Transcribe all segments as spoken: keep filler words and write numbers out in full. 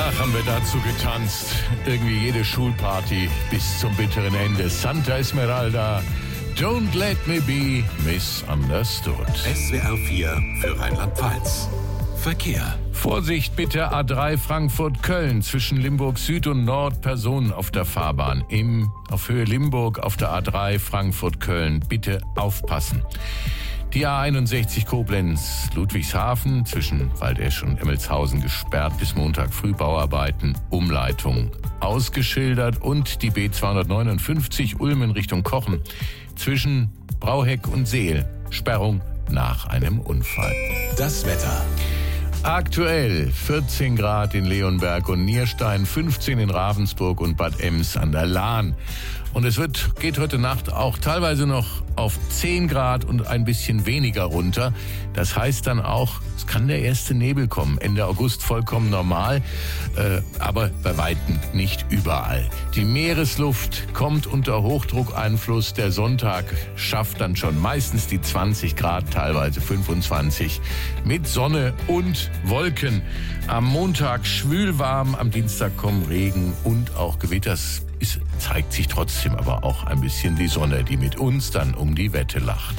Ach, haben wir dazu getanzt. Irgendwie jede Schulparty bis zum bitteren Ende. Santa Esmeralda, Don't Let Me Be Misunderstood. S W R vier für Rheinland-Pfalz. Verkehr. Vorsicht bitte, A drei Frankfurt-Köln zwischen Limburg Süd und Nord, Personen auf der Fahrbahn. Im, auf Höhe Limburg auf der A drei Frankfurt-Köln. Bitte aufpassen. Die A einundsechzig Koblenz, Ludwigshafen zwischen Waldesch und Emmelshausen gesperrt bis Montag früh, Bauarbeiten, Umleitung ausgeschildert, und die B zweihundertneunundfünfzig Ulm in Richtung Kochen zwischen Brauheck und Seel, Sperrung nach einem Unfall. Das Wetter. Aktuell vierzehn Grad in Leonberg und Nierstein, fünfzehn in Ravensburg und Bad Ems an der Lahn. Und es wird, geht heute Nacht auch teilweise noch auf zehn Grad und ein bisschen weniger runter. Das heißt dann auch, es kann der erste Nebel kommen. Ende August vollkommen normal, äh, aber bei Weitem nicht überall. Die Meeresluft kommt unter Hochdruckeinfluss. Der Sonntag schafft dann schon meistens die zwanzig Grad, teilweise fünfundzwanzig, mit Sonne und Wolken. Am Montag schwül warm, am Dienstag kommen Regen und auch Gewitter. Es zeigt sich trotzdem aber auch ein bisschen die Sonne, die mit uns dann um die Wette lacht.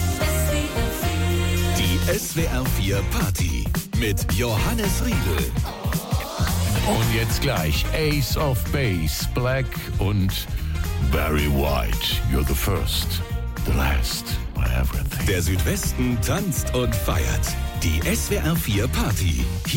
Die S W R vier Party mit Johannes Riedel. Und jetzt gleich Ace of Base, Black und Barry White. You're the first, the last, my everything. Der Südwesten tanzt und feiert. Die S W R vier Party.